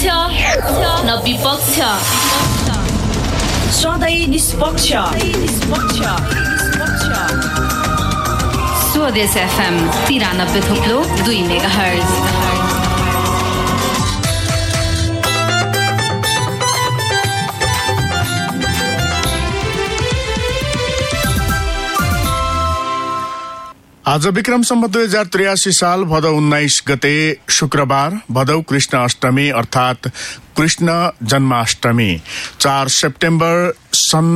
न विपक्ष, सधैँ निष्पक्ष। स्वदेश FM 93.2 मेगाहर्ज। आज विक्रम सम्वत 2083 साल भदौ 19 गते शुक्रबार भदौ कृष्ण अष्टमी अर्थात कृष्ण जन्माष्टमी 4 सेप्टेम्बर सन्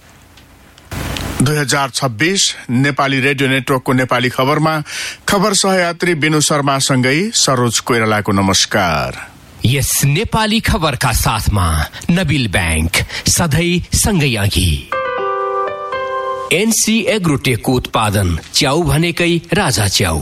2026 नेपाली रेडियो नेटवर्कको नेपाली खबरमा खबर सहयात्री बिनु शर्मासँगै सरोज कोइरालाको नमस्कार। यस नेपाली खबरका साथमा नबिल बैंक सधैँ सँगै अघि। एनसी एग्रोटेकको उत्पादन च्याउ भनेकै राजा च्याउ।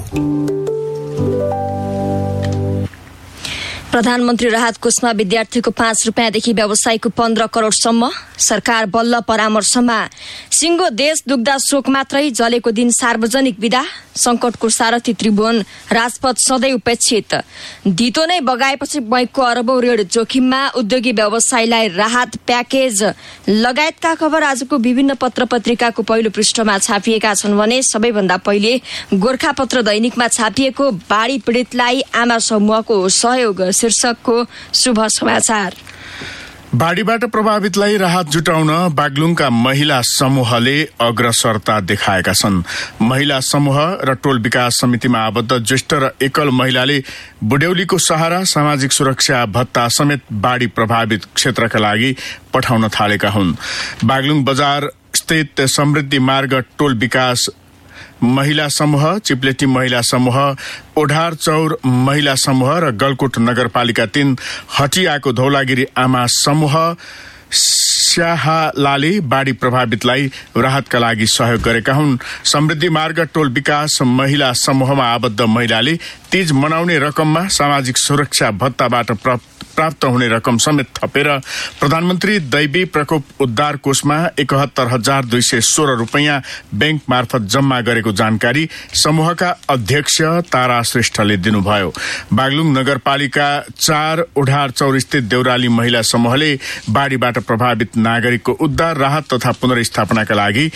प्रधानमन्त्री राहत कोषमा विद्यार्थीको 5 रुपियाँदेखि व्यवसायको 15 करोडसम्म। सरकार बल्ल परामर्शमा। सिंगो देश दुग्धा शोक मात्रै, जलेको दिन सार्वजनिक विदा। संकटको सारथी त्रिभुवन, राजपथ सधैँ उपेक्षित। धितो नै बगाएपछि बैंकको अरबौं ऋण जोखिममा। उद्योगी व्यवसायलाई राहत प्याकेज लगायतका खबर आजको विभिन्न पत्र पत्रिकाको पहिलो पृष्ठमा छापिएका छन् भने सबैभन्दा पहिले गोरखापत्र दैनिकमा छापिएको बाढी पीडितलाई आमा समूहको सहयोग शीर्षकको शुभ समाचार। बाढीबाट प्रभावितलाई राहत जुटाउन बागलुङका महिला समूहले अग्रसरता देखाएका छन्। महिला समूह र टोल विकास समितिमा आबद्ध ज्येष्ठ र एकल महिलाले बुढ्यौलीको सहारा, सामाजिक सुरक्षा भत्ता समेत बाढी प्रभावित क्षेत्रका लागि पठाउन थालेका हुन्। बागलुङ बजार स्थित समृद्धि मार्ग टोल विकास महिला समूह, चिप्लेटी महिला समूह, ओढार चौर महिला समूह र गलकोट नगरपालिका 3 हटियाको धौलागिरी आमा समूह स्याहालाले बाढी प्रभावितलाई राहतका लागि सहयोग गरेका हुन्। समृद्धि मार्ग टोल विकास महिला समूहमा आबद्ध महिलाले तीज मनाउने रकममा सामाजिक सुरक्षा भत्ताबाट प्राप्त हुने रकम समेत थपेर प्रधानमन्त्री दैवी प्रकोप उद्धार कोषमा 71,216 रुपैयाँ बैंक मार्फत जम्मा गरेको जानकारी समूहका अध्यक्ष तारा श्रेष्ठले दिनुभयो। बागलुङ नगरपालिका 4 ओढार चौर स्थित देउराली महिला समूहले बाढीबाट प्रभावित नागरिकको उद्धार, राहत तथा पुनर्स्थापनाका लागि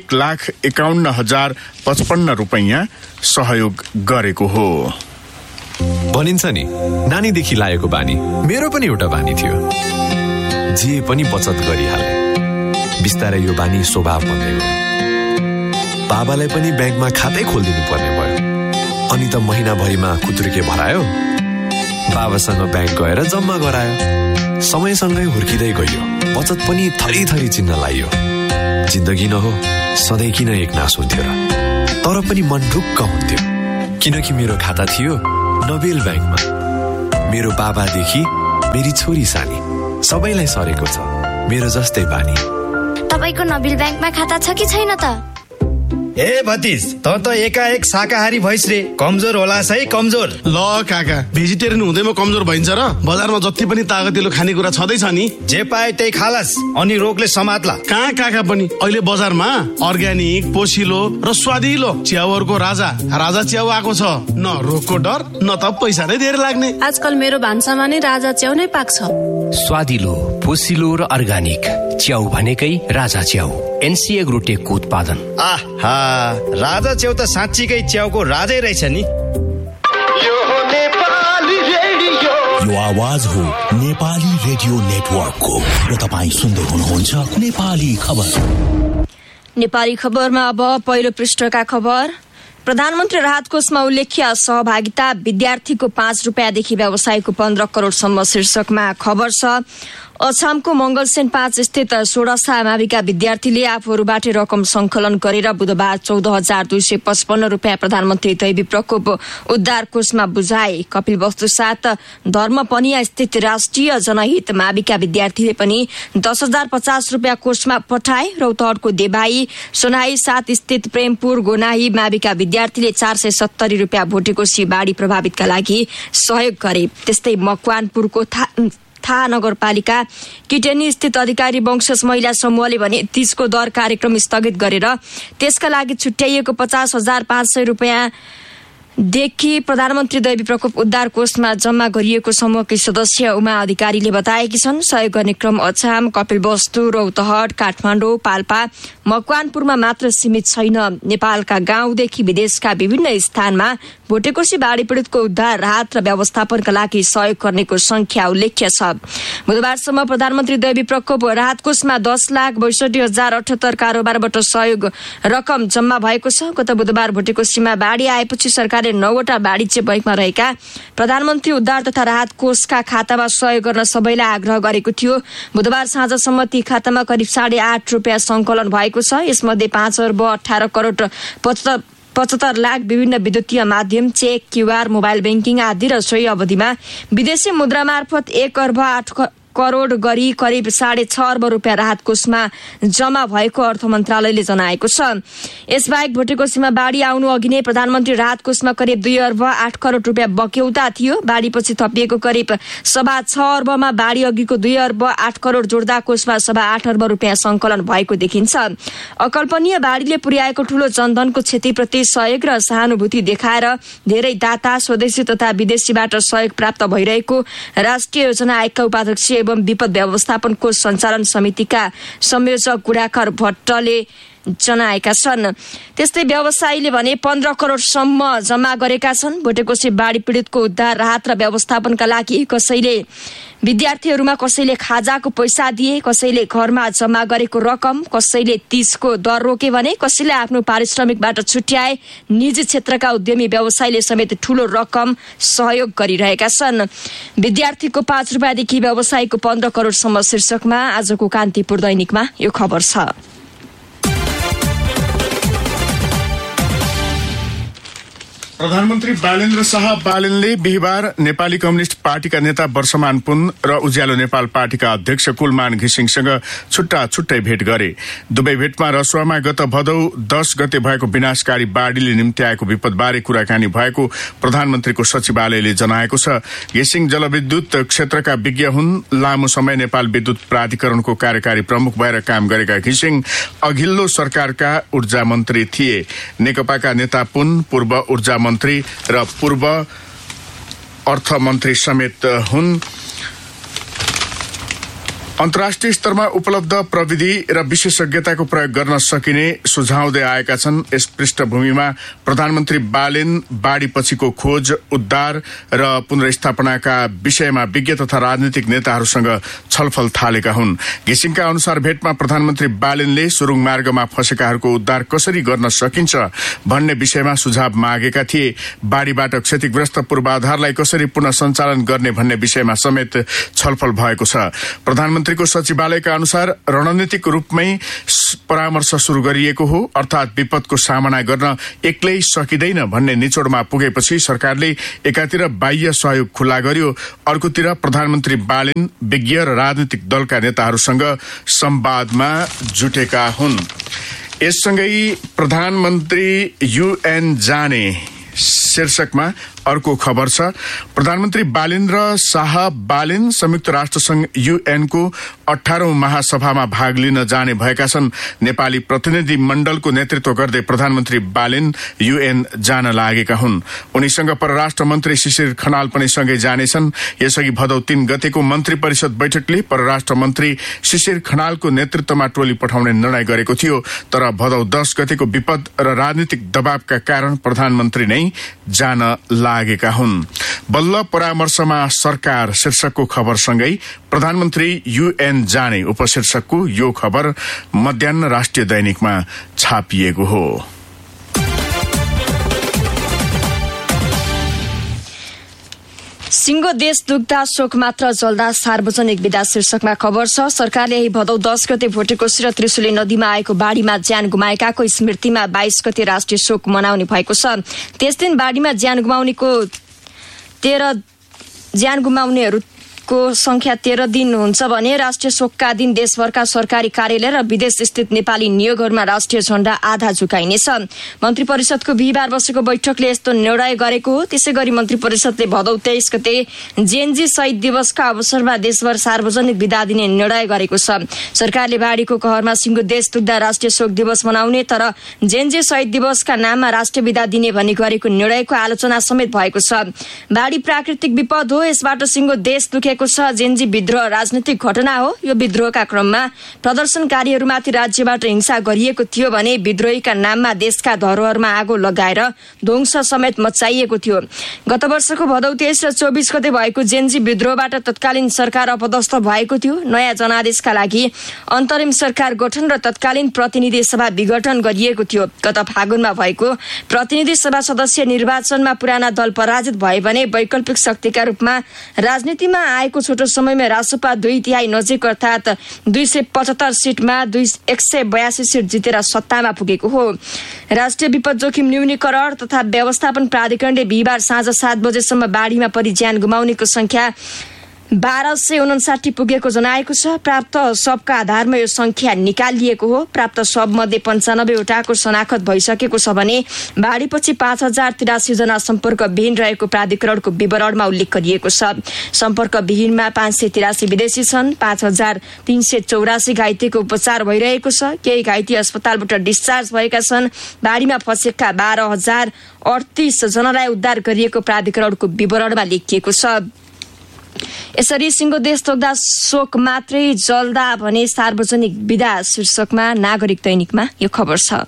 1,51,055 रुपैयाँ सहयोग गरेको हो। भनिन्छ नि, नानीदेखि लागेको बानी मेरो पनि एउटा बानी थियो। जे पनि बचत गरिहाले। बिस्तारै यो बानी स्वभाव बन्दै गयो। बाबालाई पनि ब्याङ्कमा खातै खोलिदिनु पर्ने भयो। अनि त महिनाभरिमा कुत्रुके भरायो। बाबासँग ब्याङ्क गएर जम्मा गरायो। समयसँगै हुर्किँदै गयो। बचत पनि थरी थरी चिन्न लाग्यो। जिन्दगी न हो, सधैँ किन एकनास हुन्थ्यो र? तर पनि मन ढुक्क हुन्थ्यो, किनकि मेरो खाता थियो नबेल ब्याङ्कमा। मेरो बाबादेखि मेरी छोरी सानी सबैलाई सरेको छ मेरो जस्तै बानी। तपाईको नबेल ब्याङ्कमा खाता छ कि छैन त? ए भतिज, त एकाएक शाकाहारी भइस रे। कमजोर होला है, कमजोर। ल काका, भेजिटेरियन हुँदैमा कमजोर भइन्छ र? बजारमा जति पनि तागतिलो खानेकुरा छँदैछ नि, जे पाए त्यही खालास, अनि रोगले समात्ला। कहाँ काका पनि अहिले बजारमा अर्ग्यानिक, पोसिलो र स्वादिलो च्याउहरूको राजा च्याउ आएको छ। न रोगको डर, न त पैसा नै धेरै लाग्ने। आजकल मेरो भान्सामा नै राजा च्याउ नै पाक्छ। स्वादिलो, पोसिलो र अर्ग्यानिक च्याउ भनेकै राजा च्याउ। एनसी एग्रोटेकको उत्पादन। आहा, राजा च्याउ त साँच्चीकै च्याउको राजै रहेछ नि। यो आवाज हो नेपाली रेडियो नेटवर्कको र तपाईँ सुन्दै हुनुहुन्छ नेपाली खबर। नेपाली खबरमा अब पहिलो पृष्ठका खबर। प्रधानमन्त्री राहत कोषमा उल्लेख्य सहभागिता, विद्यार्थीको 5 रुपियाँदेखि व्यवसायको 15 करोडसम्म शीर्षकमा खबर छ। अछामको मंगलसेन 5 स्थित सोडसा माविका विद्यार्थीले आफूहरूबाट रकम संकलन गरेर बुधबार 14,255 रुपियाँ प्रधानमन्त्री दैवी प्रकोप उद्धार कोषमा बुझाए। कपिलवस्तु 7 धर्मपनिया स्थित राष्ट्रिय जनहित माविका विद्यार्थीले पनि 10,050 रुपियाँ कोषमा पठाए। रौतहटको देवाई सोनाई 7 स्थित प्रेमपुर गोनाही माविका विद्यार्थीले 470 रुपियाँ भोटेकोशी बाढी प्रभावितका लागि सहयोग गरे। त्यस्तै मकवानपुरको थाहा नगरपालिका किटेनी स्थित अधिकारी वंशज महिला समूहले भने तीजको दर कार्यक्रम स्थगित गरेर त्यसका लागि छुट्याइएको 50,500 रुपियाँ देखि प्रधानमन्त्री दैवी प्रकोप उद्धार कोषमा जम्मा गरिएको समूहकी सदस्य उमा अधिकारीले बताएकी छन्। सहयोग गर्ने क्रम अछाम, कपिलवस्तु, रौतहट, काठमाडौँ, पाल्पा, मकवानपुरमा मात्र सीमित छैन। नेपालका गाउँदेखि विदेशका विभिन्न स्थानमा भोटेकोशी बाढी पीड़ितको उद्धार, राहत र व्यवस्थापनका लागि सहयोग गर्नेको संख्या उल्लेख्य छ। बुधबारसम्म प्रधानमन्त्री दैवी प्रकोप राहत कोषमा 10,62,078 कारोबारबाट सहयोग रकम जम्मा भएको छ। गत बुधबार भोटेकोशीमा बाढी आएपछि सरकारले 9वटा वाणिज्य बैंकमा रहेका प्रधानमन्त्री उद्धार तथा राहत कोषका खातामा सहयोग गर्न सबैलाई आग्रह गरेको थियो। बुधबार साँझसम्म ती खातामा करिब 8.5 रुपियाँ संकलन भएको छ। यसमध्ये 5,18,75,00,000 विभिन्न विद्युतीय माध्यम, चेक, क्यूआर, मोबाइल बैंकिङ आदि र सोही अवधिमा विदेशी मुद्रा मार्फत 1,08,00,00,000 गरी करिब 6.5 अर्ब रुपियाँ राहत कोषमा जम्मा भएको अर्थ मन्त्रालयले जनाएको छ। यसबाहेक भोटेकोशीमा बाढी आउनु अघि नै प्रधानमन्त्री राहत कोषमा करिब 2,08,00,00,000 रुपियाँ बक्यौता थियो। बाढीपछि थपिएको करिब 6.5 अर्बमा बाढी अघिको 2,08,00,00,000 जोड्दा कोषमा 8 अर्ब रुपियाँ संकलन भएको देखिन्छ। अकल्पनीय बाढीले पुर्याएको ठूलो जनधनको क्षतिप्रति सहयोग र सहानुभूति देखाएर धेरै दाता, स्वदेशी तथा विदेशीबाट सहयोग प्राप्त भइरहेको राष्ट्रिय योजना आयोगका उपाध्यक्ष एवं विपद व्यवस्थापन कोष सञ्चालन समितिका संयोजक गुडाखर भट्टले जनाएका छन्। त्यस्तै व्यवसायीले भने 15 करोडसम्म जम्मा गरेका छन्। भोटेकोशी बाढी पीड़ितको उद्धार, राहत र व्यवस्थापनका लागि विद्यार्थीहरूमा कसैले खाजाको पैसा दिए, कसैले घरमा जम्मा गरेको रकम, कसैले 30 को दर रोके भने कसैले आफ्नो पारिश्रमिकबाट छुट्याए। निजी क्षेत्रका उद्यमी व्यवसायीले समेत ठूलो रकम सहयोग गरिरहेका छन्। विद्यार्थीको 5 रुपियाँदेखि व्यवसायीको 15 करोडसम्म शीर्षकमा आजको कान्तिपुर दैनिकमा यो खबर छ। प्रधानमन्त्री बालेन्द्र शाह बालेनले बिहिबार नेपाली कम्युनिष्ट पार्टीका नेता वर्षमान पुन र उज्यालो नेपाल पार्टीका अध्यक्ष कुलमान घिसिङसँग छुट्टा छुट्टै भेट गरे। दुवै भेटमा रसुवामा गत भदौ 10 गते भएको विनाशकारी बाढीले निम्त्याएको विपदबारे कुराकानी भएको प्रधानमन्त्रीको सचिवालयले जनाएको छ। घिसिङ जलविद्युत क्षेत्रका विज्ञ हुन्। लामो समय नेपाल विद्युत प्राधिकरणको कार्यकारी प्रमुख भएर काम गरेका घिसिङ अघिल्लो सरकारका ऊर्जा मन्त्री थिए। नेकपाका नेता पुन पूर्व ऊर्जा मन्त्री र पूर्व अर्थमन्त्री समेत हुन्। अन्तर्राष्ट्रिय स्तरमा उपलब्ध प्रविधि र विशेषज्ञताको प्रयोग गर्न सकिने सुझाउँदै आएका छन्। यस पृष्ठभूमिमा प्रधानमन्त्री बालेन बाढीपछिको खोज, उद्धार र पुनर्स्थापनाका विषयमा विज्ञ तथा राजनीतिक नेताहरूसँग छलफल थालेका हुन्। घिसिङका अनुसार भेटमा प्रधानमन्त्री बालेनले सुरुङ मार्गमा फँसेकाहरूको उद्धार कसरी गर्न सकिन्छ भन्ने विषयमा सुझाव मागेका थिए। बाढीबाट क्षतिग्रस्त पूर्वाधारलाई कसरी पुनः सञ्चालन गर्ने भन्ने विषयमा समेत छलफल भएको छ। प्रधानमन्त्रीको सचिवालयका अनुसार रणनीतिक रूपमै परामर्श शुरू गरिएको हो, अर्थात विपदको सामना गर्न एक्लै सकिँदैन भन्ने निचोडमा पुगेपछि सरकारले एकातिर बाह्य सहयोग खुला गर्यो, अर्कोतिर प्रधानमन्त्री बालेन विज्ञ र राजनीतिक दलका नेताहरूसँग संवादमा जुटेका हुन्। यससँगै प्रधानमन्त्री युएन जाने शीर्षकमा अर्को खबर छ। प्रधानमन्त्री बालेन र शाह बालेन संयुक्त राष्ट्रसंघ युएनको 18औं महासभामा भाग लिन जाने भएका छन्। नेपाली प्रतिनिधि मण्डलको नेतृत्व गर्दै प्रधानमन्त्री बालेन युएन जान लागेका हुन्। उनीसँग परराष्ट्र मन्त्री शिशिर खनाल पनि सँगै जानेछन्। यसअघि भदौ 3 गतेको मन्त्री परिषद बैठकले परराष्ट्र मन्त्री शिशिर खनालको नेतृत्वमा टोली पठाउने निर्णय गरेको थियो, तर भदौ 10 गतेको विपद र राजनीतिक दबावका कारण प्रधानमन्त्री नै जान लागेका हुन्। बल्ल परामर्शमा सरकार शीर्षकको खबरसँगै प्रधानमन्त्री युएन जाने उपशीर्षकको यो खबर मध्याह्न राष्ट्रिय दैनिकमा छापिएको हो। सिंगो देश दुख्दा शोक मात्र जल्दा सार्वजनिक विदा शीर्षकमा खबर छ। सरकारले यही भदौ 10 गते भोटेकोशी र त्रिशुली नदीमा आएको बाढीमा ज्यान गुमाएकाको स्मृतिमा 22 गते राष्ट्रिय शोक मनाउने भएको छ। त्यस दिन बाढीमा ज्यान गुमाउनेहरू शोकको संख्या 13 दिन हुन्छ भने राष्ट्रिय शोकका दिन देशभरका सरकारी कार्यालय र विदेश स्थित नेपाली नियोगहरूमा राष्ट्रिय झण्डा आधा झुकाइनेछ। मन्त्री परिषदको बिहिबार बसेको बैठकले यस्तो निर्णय गरेको हो। त्यसै गरी मन्त्री परिषदले भदौ 23 गते जेएनजी शहीद दिवसका अवसरमा देशभर सार्वजनिक बिदा दिने निर्णय गरेको छ। सरकारले बाढीको कहरमा सिङ्गो देश दुख्दा राष्ट्रिय शोक दिवस मनाउने तर जेएनजी शहीद दिवसका नाममा राष्ट्रिय बिदा दिने भनी गरेको निर्णयको आलोचना समेत भएको छ। बाढी प्राकृतिक विपद हो, यसबाट सिङ्गो देश दुखेको छ। जेएनजी विद्रोह राजनीतिक घटना हो। यो विद्रोहका क्रममा प्रदर्शनकारीहरूमाथि राज्यबाट हिंसा गरिएको थियो भने विद्रोहीका नाममा देशका धरोहरमा आगो लगाएर ध्वंस समेत मचाइएको थियो। गत वर्षको भदौ 23 र 24 गते भएको जेएनजी विद्रोहबाट तत्कालीन सरकार अपदस्थ भएको थियो। नयाँ जनादेशका लागि अन्तरिम सरकार गठन र तत्कालीन प्रतिनिधि सभा विघटन गरिएको थियो। गत फागुनमा भएको प्रतिनिधि सभा सदस्य निर्वाचनमा पुराना दल पराजित भए भने वैकल्पिक शक्तिका रूपमा राजनीतिमा आएको छोटो समयमा रासपा 2/3 नजिक अर्थात् 275 सीटमा 182 सीट जितेर सत्तामा पुगेको हो। राष्ट्रिय विपद जोखिम न्यूनीकरण तथा व्यवस्थापन प्राधिकरणले बिहिबार साँझ 7 बजेसम्म बाढीमा परि ज्यान गुमाउनेको संख्या 1259 पुगेको जनाएको छ। प्राप्त सबका आधारमा यो संख्या निकालिएको हो। प्राप्त सब मध्ये 95 वटाको शनाखत भइसकेको छ भने बाढीपछि 5083 जना सम्पर्कविहीन रहेको प्राधिकरणको विवरणमा उल्लेख गरिएको छ। सम्पर्कविहीनमा 583 विदेशी छन्। 5384 घाइतेको उपचार भइरहेको छ। केही घाइते अस्पतालबाट डिस्चार्ज भएका छन्। बाढीमा फँसेका 12038 जनालाई उद्धार गरिएको प्राधिकरणको विवरणमा लेखिएको छ। यसरी सिङ्गो देश तोक्दा शोक मात्रै जल्दा भने सार्वजनिक बिदा शीर्षकमा नागरिक दैनिकमा यो खबर छ।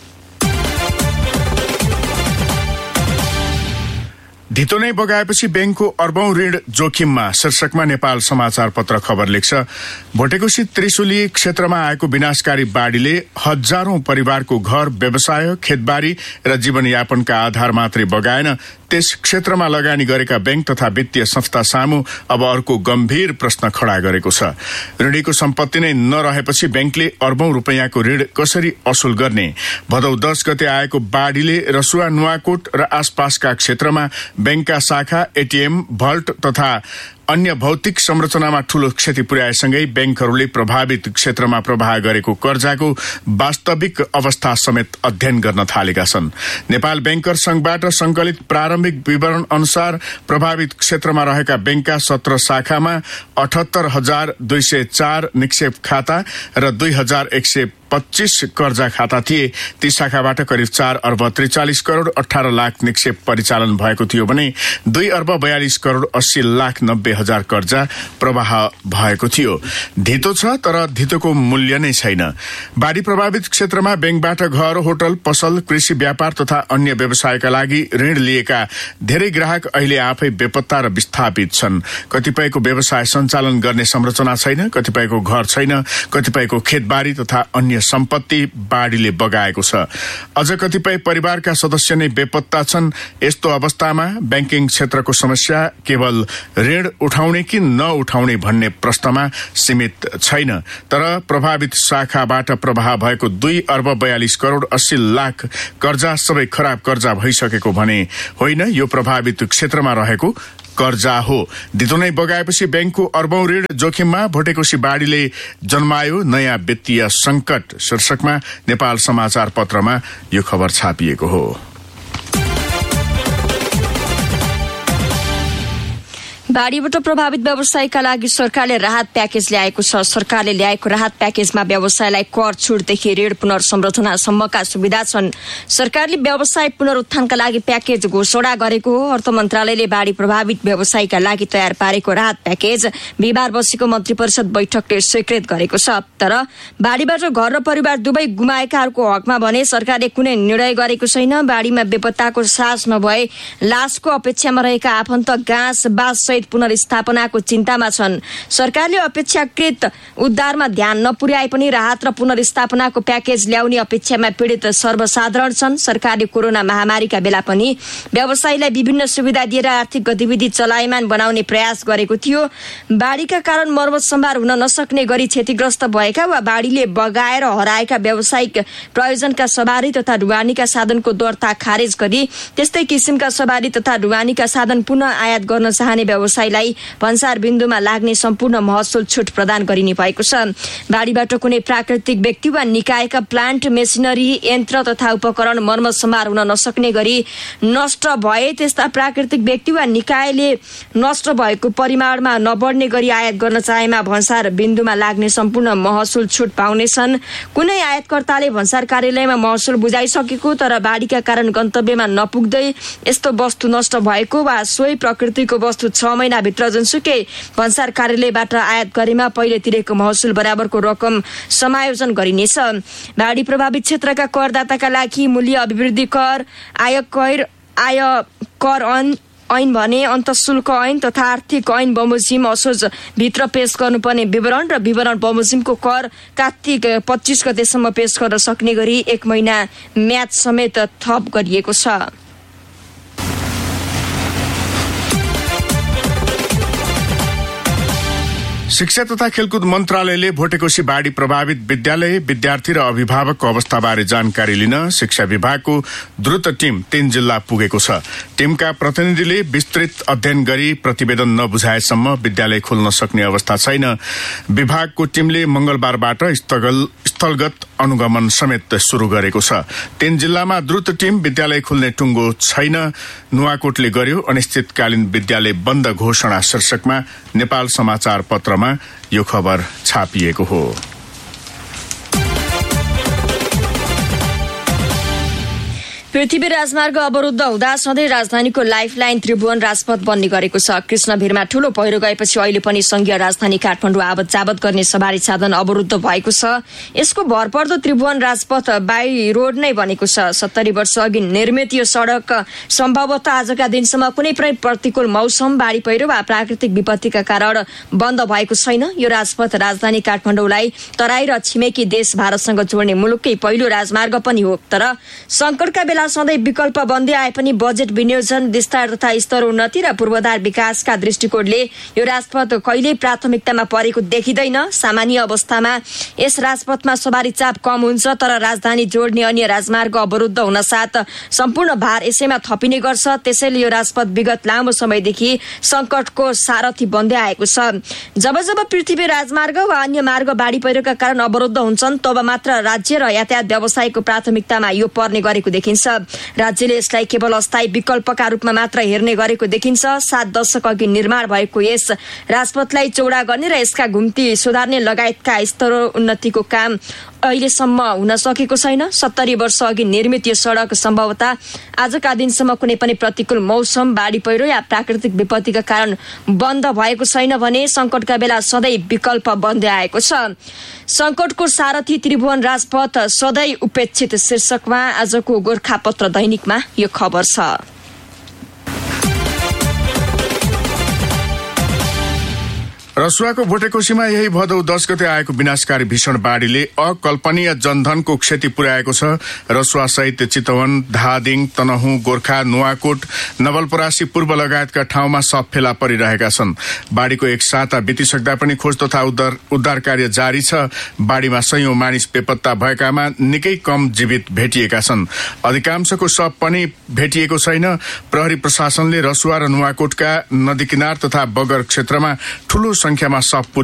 धितो नै बगाएपछि बैंकको अर्बौं ऋण जोखिममा शीर्षकमा नेपाल समाचार पत्र खबर लेख्छ। भोटेकोशी त्रिशुली क्षेत्रमा आएको विनाशकारी बाढीले हजारौं परिवारको घर, व्यवसाय, खेतबारी र जीवनयापनका आधार मात्रै बगाएन, त्यस क्षेत्रमा लगानी गरेका बैंक तथा वित्तीय संस्था सामु अब अर्को गम्भीर प्रश्न खड़ा गरेको छ। ऋणीको सम्पत्ति नै नरहेपछि बैंकले अर्बौं रुपैयाँको ऋण कसरी असुल गर्ने? भदौ 10 गते आएको बाढीले रसुवा, नुवाकोट र आसपासका क्षेत्रमा बैंकका शाखा, एटीएम, भल्ट तथा अन्य भौतिक संरचनामा ठूलो क्षति पुर्याएसँगै बैंकहरूले प्रभावित क्षेत्रमा प्रवाह गरेको कर्जाको वास्तविक अवस्था समेत अध्ययन गर्न थालेका छन्। नेपाल बैंकर संघबाट संकलित प्रारम्भिक विवरण अनुसार प्रभावित क्षेत्रमा रहेका बैंकका 17 शाखामा 78,204 निक्षेप खाता र 2,125 कर्जा खाता थिए। ती शाखाबाट करिब 4 अर्ब 43 करोड़ 18 लाख निक्षेप परिचालन भएको थियो भने 2 अर्ब 42 करोड़ 80 लाख 90 हजार कर्जा प्रवाह भएको थियो। धितो छ तर धितोको मूल्य नै छैन। बाढी प्रभावित क्षेत्रमा बैंकबाट घर, होटल, पसल, कृषि व्यापार तथा अन्य व्यवसायका लागि ऋण लिएका धेरै ग्राहक अहिले आफै बेपत्ता र विस्थापित छन्। कतिपयको व्यवसाय सञ्चालन गर्ने संरचना छैन, कतिपयको घर छैन, कतिपयको खेतबारी तथा अन्य सम्पत्ति बाढीले बगाएको छ। अझ कतिपय परिवारका सदस्य नै बेपत्ता छन्। यस्तो अवस्थामा बैंकिङ क्षेत्रको समस्या केवल ऋण उठाउने कि नउठाउने भन्ने प्रश्नमा सीमित छैन, तर प्रभावित शाखाबाट प्रवाह भएको 2 अर्ब 42 करोड़ 80 लाख कर्जा सबै खराब कर्जा भइसकेको भने होइन, यो प्रभावित क्षेत्रमा रहेको कर्जा हो। धितो नै बगाएपछि बैंकको अर्बौं ऋण जोखिममा भोटेकोशी बाढीले जन्मायो नयाँ वित्तीय संकट शीर्षकमा नेपाल समाचार पत्रमा यो खबर छापिएको हो। बाढीबाट प्रभावित व्यवसायका लागि सरकारले राहत प्याकेज ल्याएको छ। सरकारले ल्याएको राहत प्याकेजमा व्यवसायलाई कर छुटदेखि ऋण पुनर्संरचनासम्मका सुविधा छन्। सरकारले व्यवसाय पुनरुत्थानका लागि प्याकेज घोषणा गरेको हो। अर्थ मन्त्रालयले बाढी प्रभावित व्यवसायका लागि तयार पारेको राहत प्याकेज बिहिबार बसेको मन्त्री परिषद बैठकले स्वीकृत गरेको छ। तर बाढीबाट घर र परिवार दुवै गुमाएकाहरूको हकमा भने सरकारले कुनै निर्णय गरेको छैन। बाढीमा बेपत्ताको सास नभए लासको अपेक्षामा रहेका आफन्त गाँस बास सहित पुनर्स्थापनाको चिन्तामा छन्। सरकारले अपेक्षाकृत उद्धारमा ध्यान नपुर्याए पनि राहत र पुनर्स्थापनाको प्याकेज ल्याउने अपेक्षामा पीडित सर्वसाधारण छन्। सरकारले कोरोना महामारीका बेला पनि व्यवसायीलाई विभिन्न सुविधा दिएर आर्थिक गतिविधि चलायमान बनाउने प्रयास गरेको थियो। बाढीका कारण मर्मत सम्भार हुन नसक्ने गरी क्षतिग्रस्त भएका वा बाढीले बगाएर हराएका व्यावसायिक प्रयोजनका सवारी तथा ढुवानीका साधनको दर्ता खारेज गरी त्यस्तै किसिमका सवारी तथा ढुवानीका साधन पुनः आयात गर्न चाहने व्यवसाय व्यवसायलाई भन्सार बिन्दुमा लाग्ने सम्पूर्ण महसुल छुट प्रदान गरिने भएको छ। बाढीबाट कुनै प्राकृतिक व्यक्ति वा निकायका प्लान्ट, मेसिनरी, यन्त्र तथा उपकरण मर्मत समार हुन नसक्ने गरी नष्ट भए त्यस्ता प्राकृतिक व्यक्ति वा निकायले नष्ट भएको परिमाणमा नबढ्ने गरी आयात गर्न चाहेमा भन्सार बिन्दुमा लाग्ने सम्पूर्ण महसुल छुट पाउनेछन्। कुनै आयातकर्ताले भन्सार कार्यालयमा महसुल बुझाइसकेको तर बाढीका कारण गन्तव्यमा नपुग्दै यस्तो वस्तु नष्ट भएको वा सोही प्रकृतिको वस्तु 6 महिनाभित्र जुनसुकै भन्सार कार्यालयबाट आयात गरेमा पहिले तिरेको महसुल बराबरको रकम समायोजन गरिनेछ। बाढी प्रभावित क्षेत्रका करदाताका लागि मूल्य अभिवृद्धि कर, आयकर ऐन भने अन्तःशुल्क ऐन तथा आर्थिक ऐन बमोजिम असोज भित्र पेश गर्नुपर्ने विवरण र विवरण बमोजिमको कर कार्तिक 25 गतेसम्म पेश गर्न सक्ने गरी 1 महिना म्याद समेत थप गरिएको छ। शिक्षा तथा खेलकुद मन्त्रालयले भोटेकोशी बाढी प्रभावित विद्यालय, विद्यार्थी र अभिभावकको अवस्थाबारे जानकारी लिन शिक्षा विभागको द्रुत टिम 3 जिल्ला पुगेको छ। टिमका प्रतिनिधिले विस्तृत अध्ययन गरी प्रतिवेदन नबुझाएसम्म विद्यालय खोल्न सक्ने अवस्था छैन। विभागको टिमले मंगलबारबाट स्थलगत अनुगमन समेत शुरू गरेको छ। 3 जिल्लामा द्रुत टिम विद्यालय खोल्ने टुङ्गो छैन। नुवाकोटले गर्यो अनिश्चितकालीन विद्यालय बन्द घोषणा शीर्षकमा नेपाल समाचार पत्रमा यो खबर छापिएको हो। पृथ्वी राजमार्ग अवरुद्ध हुँदा सधैँ राजधानीको लाइफलाइन त्रिभुवन राजपथ बन्ने गरेको छ। कृष्णभिरमा ठूलो पहिरो गएपछि अहिले पनि संघीय राजधानी काठमाडौँ आवत जावत गर्ने सवारी साधन अवरुद्ध भएको छ। यसको भरपर्दो त्रिभुवन राजपथ बाई रोड नै बनेको छ। 70 वर्ष अघि निर्मित यो सड़क सम्भवतः आजका दिनसम्म कुनै पनि प्रतिकूल मौसम, बाढी पहिरो वा प्राकृतिक विपत्तिका कारण बन्द भएको छैन। यो राजपथ राजधानी काठमाडौँलाई तराई र छिमेकी देश भारतसँग जोड्ने मुलुककै पहिलो राजमार्ग पनि हो। तर संकटका बेला सधैँ विकल्प बन्दै आए पनि बजेट विनियोजन, विस्तार तथा स्तरोन्नति र पूर्वाधार विकासका दृष्टिकोणले यो राजपथ कहिल्यै प्राथमिकतामा परेको देखिँदैन। सामान्य अवस्थामा यस राजपथमा सवारी चाप कम हुन्छ तर राजधानी जोड्ने अन्य राजमार्ग अवरुद्ध हुनसाथ सम्पूर्ण भार यसैमा थपिने गर्छ। त्यसैले यो राजपथ विगत लामो समयदेखि संकटको सारथी बन्दै आएको छ। जब जब पृथ्वी राजमार्ग वा अन्य मार्ग बाढी पहिरोका कारण अवरुद्ध हुन्छन् तब मात्र राज्य र यातायात व्यवसायको प्राथमिकतामा यो पर्ने गरेको देखिन्छ। राज्यले यसलाई केवल अस्थायी विकल्पका रूपमा मात्र हेर्ने गरेको देखिन्छ। 7 दशक अघि निर्माण भएको यस राजपथलाई चौडा गर्ने र यसका घुम्ती सुधार्ने लगायतका स्तरोन्नतिको काम अहिलेसम्म हुन सकेको छैन। 70 वर्ष अघि निर्मित यो सड़क सम्भवतः आजका दिनसम्म कुनै पनि प्रतिकूल मौसम, बाढी पहिरो या प्राकृतिक विपत्तिका कारण बन्द भएको छैन भने संकटका बेला सधैँ विकल्प बन्दै आएको छ। संकटको सारथी त्रिभुवन राजपथ सधैँ उपेक्षित शीर्षकमा आजको गोरखापत्र दैनिकमा यो खबर छ। रसुवाको भोटेकोशीमा यही भदौ 10 गते आएको विनाशकारी भीषण बाढीले अकल्पनीय जनधनको क्षति पुर्याएको छ। रसुवा सहित चितवन, धादिङ, तनहुँ, गोर्खा, नुवाकोट, नवलपरासी पूर्व लगायतका ठाउँमा सब फेला परिरहेका छन्। बाढीको 1 साता बितिसक्दा पनि खोज तथा उद्धार कार्य जारी छ। बाढीमा सयौं मानिस बेपत्ता भएकामा निकै कम जीवित भेटिएका छन्। अधिकांशको शव पनि भेटिएको छैन। प्रहरी प्रशासनले रसुवा र नुवाकोटका नदी किनार तथा बगर क्षेत्रमा ठूलो संख्यामा शव